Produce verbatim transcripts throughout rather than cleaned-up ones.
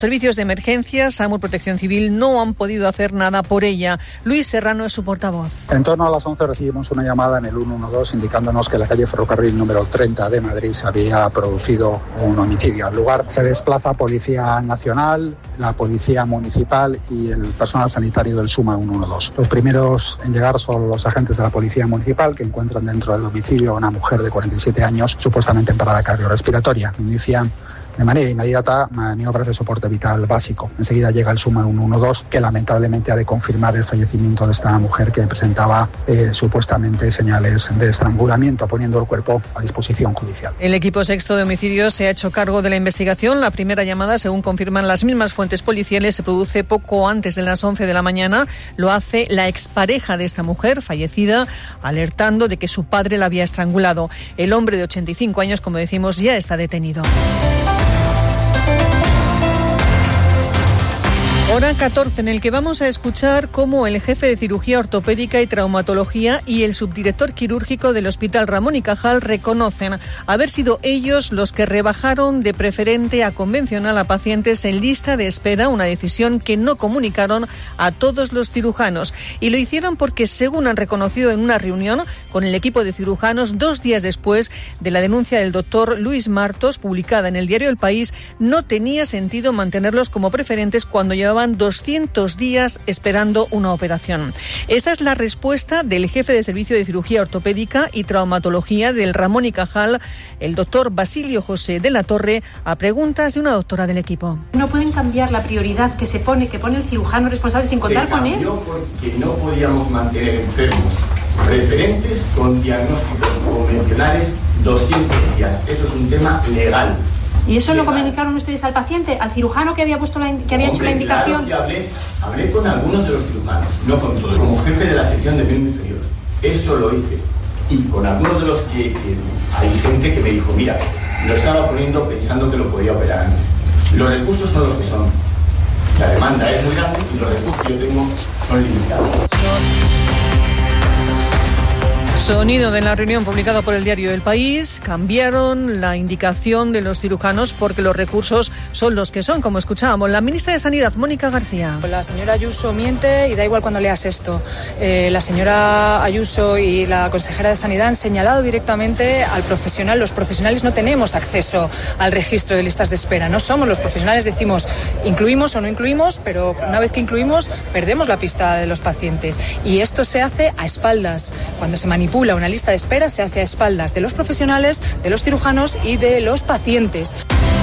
Servicios de emergencias, SAMUR, Protección Civil no han podido hacer nada por ella. Luis Serrano es su portavoz. En torno a las once recibimos una llamada en el ciento doce indicándonos que en la calle Ferrocarril número treinta de Madrid se había producido un homicidio. Al lugar se desplaza Policía Nacional, la Policía Municipal y el personal sanitario del SUMA ciento doce. Los primeros en llegar son los agentes de la Policía Municipal, que encuentran dentro del domicilio a una mujer de cuarenta y siete años, supuestamente en parada cardiorrespiratoria. Inician de manera inmediata maniobras de soporte vital básico. Enseguida llega el SUMA ciento doce, que lamentablemente ha de confirmar el fallecimiento de esta mujer que presentaba eh, supuestamente señales de estrangulamiento, poniendo el cuerpo a disposición judicial. El equipo sexto de homicidios se ha hecho cargo de la investigación. La primera llamada, según confirman las mismas fuentes policiales, se produce poco antes de las once de la mañana. Lo hace la expareja de esta mujer, fallecida, alertando de que su padre la había estrangulado. El hombre de ochenta y cinco años, como decimos, ya está detenido. Hora catorce, en el que vamos a escuchar cómo el jefe de cirugía ortopédica y traumatología y el subdirector quirúrgico del Hospital Ramón y Cajal reconocen haber sido ellos los que rebajaron de preferente a convencional a pacientes en lista de espera, una decisión que no comunicaron a todos los cirujanos. Y lo hicieron porque, según han reconocido en una reunión con el equipo de cirujanos dos días después de la denuncia del doctor Luis Martos, publicada en el diario El País, no tenía sentido mantenerlos como preferentes cuando llevaban doscientos días esperando una operación. Esta es la respuesta del jefe de servicio de cirugía ortopédica y traumatología del Ramón y Cajal, el doctor Basilio José de la Torre, a preguntas de una doctora del equipo. No pueden cambiar la prioridad que se pone, que pone el cirujano responsable sin contar con él. Porque no podíamos mantener enfermos preferentes con diagnósticos convencionales doscientos días. Eso es un tema legal. ¿Y eso lo comunicaron ustedes al paciente, al cirujano que había puesto la, que había Hombre, hecho la indicación? Claro que hablé, hablé con algunos de los cirujanos, no con todos. Como jefe de la sección de miembro inferior, eso lo hice. Y con algunos de los que, que hay gente que me dijo, mira, lo estaba poniendo pensando que lo podía operar antes. Los recursos son los que son. La demanda es muy grande y los recursos que yo tengo son limitados. Sonido de la reunión publicado por el diario El País. Cambiaron la indicación de los cirujanos porque los recursos son los que son, como escuchábamos. La ministra de Sanidad, Mónica García. La señora Ayuso miente y da igual cuando leas esto. Eh, la señora Ayuso y la consejera de Sanidad han señalado directamente al profesional. Los profesionales no tenemos acceso al registro de listas de espera. No somos los profesionales, decimos incluimos o no incluimos, pero una vez que incluimos perdemos la pista de los pacientes. Y esto se hace a espaldas. Cuando se manipula una lista de espera se hace a espaldas de los profesionales, de los cirujanos y de los pacientes.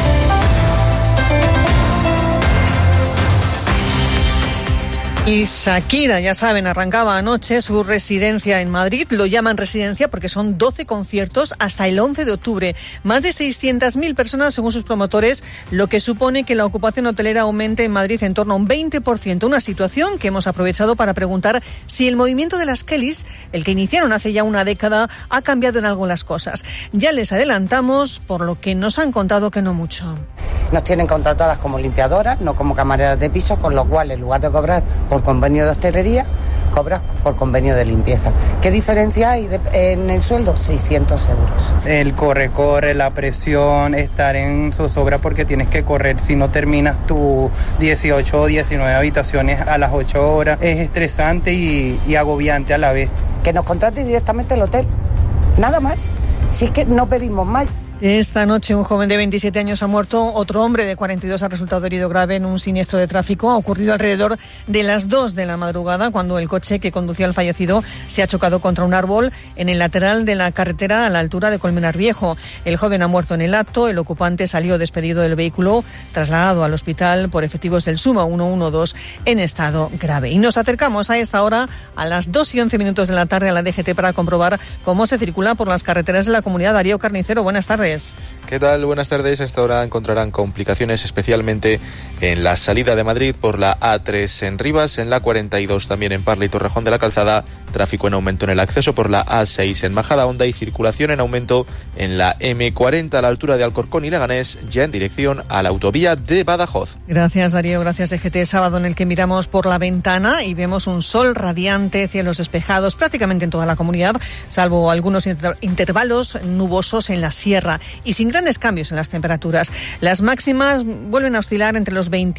Y Shakira, ya saben, arrancaba anoche su residencia en Madrid. Lo llaman residencia porque son doce conciertos hasta el once de octubre. Más de seiscientas mil personas según sus promotores, lo que supone que la ocupación hotelera aumente en Madrid en torno a un veinte por ciento. Una situación que hemos aprovechado para preguntar si el movimiento de las Kellys, el que iniciaron hace ya una década, ha cambiado en algo las cosas. Ya les adelantamos, por lo que nos han contado que no mucho. Nos tienen contratadas como limpiadoras, no como camareras de pisos, con lo cual en lugar de cobrar por convenio de hostelería, cobras por convenio de limpieza. ¿Qué diferencia hay de, en el sueldo? seiscientos euros. El corre, corre, la presión, estar en zozobra porque tienes que correr. Si no terminas tus dieciocho o diecinueve habitaciones a las ocho horas, es estresante y, y agobiante a la vez. Que nos contrate directamente el hotel, nada más. Si es que no pedimos más. Esta noche un joven de veintisiete años ha muerto, otro hombre de cuarenta y dos ha resultado herido grave en un siniestro de tráfico. Ha ocurrido alrededor de las dos de la madrugada cuando el coche que conducía al fallecido se ha chocado contra un árbol en el lateral de la carretera a la altura de Colmenar Viejo. El joven ha muerto en el acto, el ocupante salió despedido del vehículo, trasladado al hospital por efectivos del SUMA ciento doce en estado grave. Y nos acercamos a esta hora, a las dos y once minutos de la tarde, a la D G T para comprobar cómo se circula por las carreteras de la comunidad. Darío Carnicero, buenas tardes. ¿Qué tal? Buenas tardes. A esta hora encontrarán complicaciones especialmente en la salida de Madrid por la A tres en Rivas, en la cuarenta y dos también en Parla y Torrejón de la Calzada, tráfico en aumento en el acceso por la A seis en Majadahonda y circulación en aumento en la eme cuarenta a la altura de Alcorcón y Leganés, ya en dirección a la autovía de Badajoz. Gracias, Darío. Gracias, D G T. Sábado en el que miramos por la ventana y vemos un sol radiante, cielos despejados prácticamente en toda la comunidad, salvo algunos inter- intervalos nubosos en la sierra y sin grandes cambios en las temperaturas. Las máximas vuelven a oscilar entre los veinte